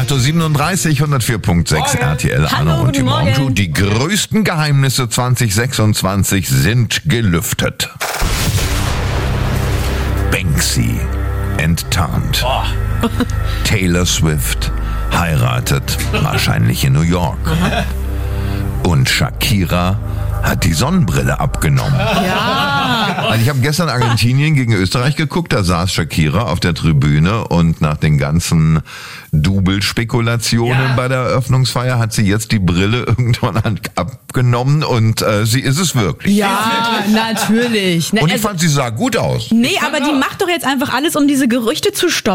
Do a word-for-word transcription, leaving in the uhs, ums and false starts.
acht Uhr siebenunddreißig, hundertvier Komma sechs R T L, Hallo, Anna und die guten Morgen. Morgenshow. Die größten Geheimnisse zwanzig sechsundzwanzig sind gelüftet. Banksy enttarnt. Taylor Swift heiratet, wahrscheinlich in New York. Und Shakira hat die Sonnenbrille abgenommen. Ja. Also ich habe gestern Argentinien gegen Österreich geguckt, da saß Shakira auf der Tribüne und nach den ganzen Double-Spekulationen Ja. bei der Eröffnungsfeier hat sie jetzt die Brille irgendwann abgenommen und äh, sie ist es wirklich. Ja, natürlich. Ne, Und ich also, fand, sie sah gut aus. nee, aber die macht doch jetzt einfach alles, um diese Gerüchte zu stoppen.